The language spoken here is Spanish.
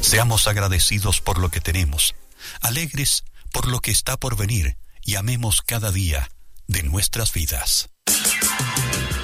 Seamos agradecidos por lo que tenemos, alegres por lo que está por venir y amemos cada día de nuestras vidas.